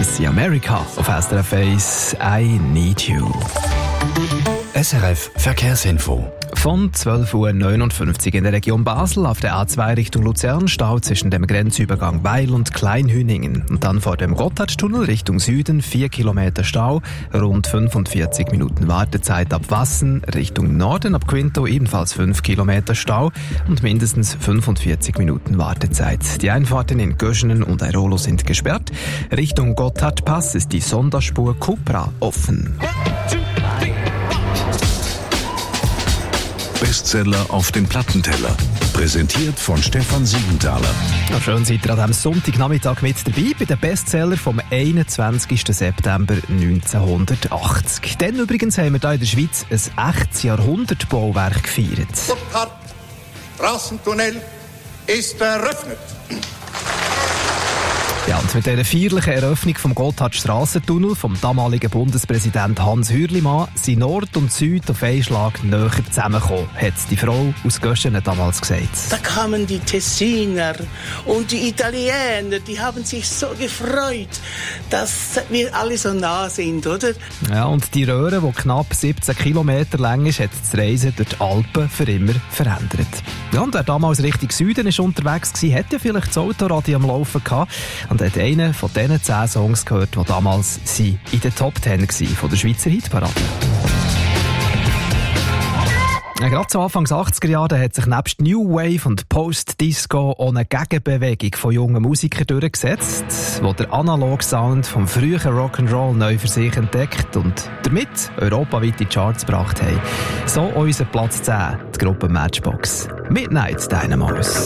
Das ist America auf SRF 1, I Need You. SRF Verkehrsinfo. Von 12.59 Uhr in der Region Basel auf der A2 Richtung Luzern Stau zwischen dem Grenzübergang Weil und Kleinhüningen. Und dann vor dem Gotthardtunnel Richtung Süden 4 Kilometer Stau, rund 45 Minuten Wartezeit ab Wassen. Richtung Norden ab Quinto ebenfalls 5 Kilometer Stau und mindestens 45 Minuten Wartezeit. Die Einfahrten in Göschenen und Airolo sind gesperrt. Richtung Gotthardpass ist die Sonderspur Cupra offen. Bestseller auf den Plattenteller. Präsentiert von Stefan Siegenthaler. Ja, schön seid ihr an diesem Sonntagnachmittag mit dabei bei den Bestseller vom 21. September 1980. Dann übrigens haben wir hier in der Schweiz ein echtes Jahrhundertbauwerk gefeiert. Gotthard Straßentunnel ist eröffnet. Ja, und mit dieser feierlichen Eröffnung vom Gotthard-Strassentunnel vom damaligen Bundespräsident Hans Hürlimann sind Nord und Süd auf einen Schlag näher zusammengekommen, hat die Frau aus Göschenen damals gesagt. Da kamen die Tessiner und die Italiener, die haben sich so gefreut, dass wir alle so nah sind, oder? Ja, und die Röhre, die knapp 17 Kilometer lang ist, hat das Reisen durch die Alpen für immer verändert. Ja, und wer damals Richtung Süden ist unterwegs war, hat ja vielleicht das Autoradio am Laufen gehabt und hat einen von diesen 10 Songs gehört, die damals in den Top 10 waren von der Schweizer Hitparade. Ja, gerade zu Anfang 80er Jahre hat sich nebst New Wave und Post-Disco auch eine Gegenbewegung von jungen Musikern durchgesetzt, die den Analog-Sound vom frühen Rock'n'Roll neu für sich entdeckt und damit europaweit in die Charts gebracht haben. So unser Platz 10, die Gruppe Matchbox. Midnight Dynamos.